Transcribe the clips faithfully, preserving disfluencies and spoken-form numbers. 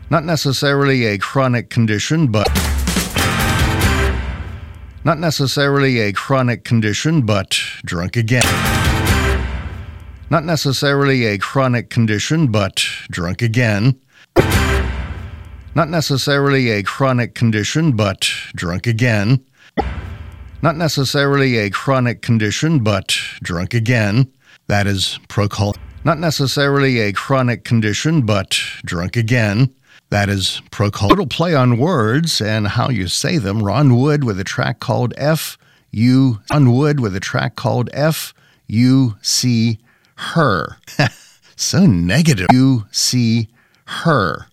Not necessarily a chronic condition, but not necessarily a chronic condition, but drunk again. Not necessarily a chronic condition, but drunk again. Not necessarily a chronic condition, but drunk again. Not necessarily a chronic condition, but drunk again. That is Procol. Not necessarily a chronic condition, but drunk again. That is Procol. Little play on words and how you say them. Ron Wood with a track called F U. Ron Wood with a track called F U C Her. So negative. You see her.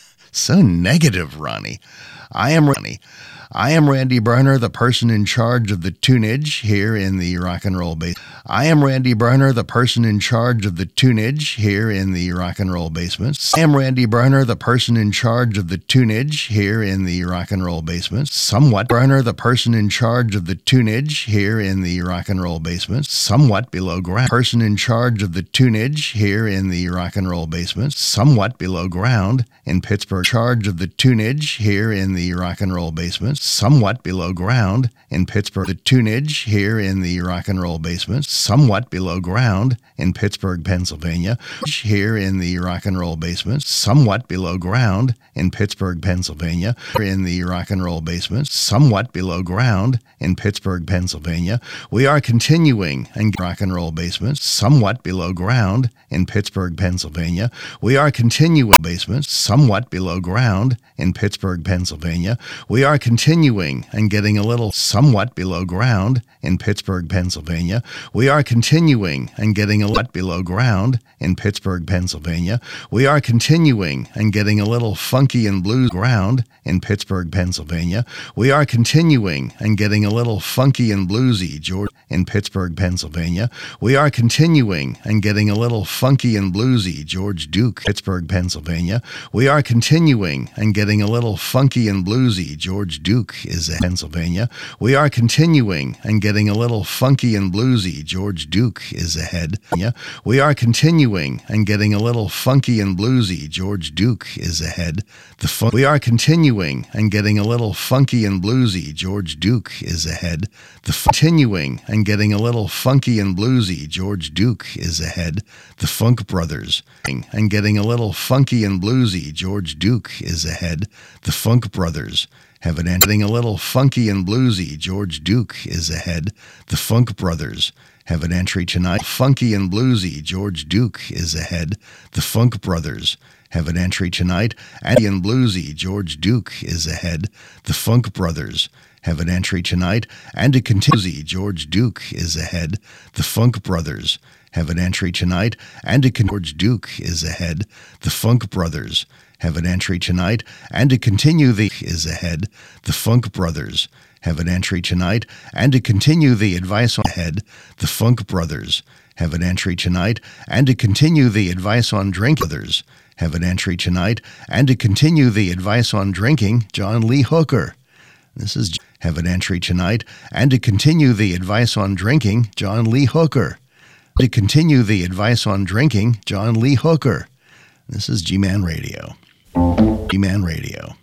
So negative, Ronnie. I am Ronnie. I am Randy Berner, the person in charge of the tunage here in the rock and roll base. I am Randy Berner, the person in charge of the tunage here in the rock and roll basements. I am Randy Berner, the person in charge of the tunage here in the rock and roll basements. Somewhat Berner, the person in charge of the tunage here in the rock and roll basements. Somewhat below ground. Person in charge of the tunage here in the rock and roll basements. Somewhat below ground in Pittsburgh. Charge of the tunage here in the rock and roll basements. Somewhat below ground in Pittsburgh. The tunage here in the rock and roll basements. Somewhat below ground in Pittsburgh, Pennsylvania. Here in the rock and roll basements. Somewhat below ground in Pittsburgh, Pennsylvania. In the rock and roll basements. Somewhat below ground in Pittsburgh, Pennsylvania. We are continuing in rock and roll basements. Somewhat below ground in Pittsburgh, Pennsylvania. We are continuing basements. Somewhat below ground in Pittsburgh, Pennsylvania. We are continuing and getting a little somewhat below ground in Pittsburgh, Pennsylvania. We are continuing and getting a lot below ground in Pittsburgh, Pennsylvania. We are continuing and getting a little funky and blues ground in Pittsburgh, Pennsylvania. We are continuing and getting a little funky and bluesy George in Pittsburgh, Pennsylvania. We are continuing and getting a little funky and bluesy George Duke, Pittsburgh, Pennsylvania. We are continuing and getting a little funky and bluesy George Duke is in Pennsylvania. We are continuing and getting a little funky and bluesy George Duke is ahead. We are continuing and getting a little funky and bluesy George Duke is ahead. The fun- we are continuing and getting a little funky and bluesy George Duke is ahead. The fun- continuing and getting a little funky and bluesy George Duke is ahead. The Funk Brothers and getting a little funky and bluesy George Duke is ahead. The Funk Brothers have an ending a little funky and bluesy George Duke is ahead. The Funk Brothers have an entry tonight. Funky and bluesy George Duke is ahead. The Funk Brothers have an entry tonight. And bluesy George Duke is ahead. The Funk Brothers have an entry tonight. And a continuzy George Duke is ahead. The Funk Brothers have an entry tonight. And a George Duke is ahead. The Funk Brothers have an entry tonight. And to continue the is ahead. The Funk Brothers have an entry tonight. And to continue the advice on ahead. The Funk Brothers have an entry tonight. And to continue the advice on drink others have an entry tonight. And to continue the advice on drinking, John Lee Hooker. This is have an entry tonight. And to continue the advice on drinking, John Lee Hooker. To continue the advice on drinking, John Lee Hooker. This is G-Man Radio. G-Man Radio.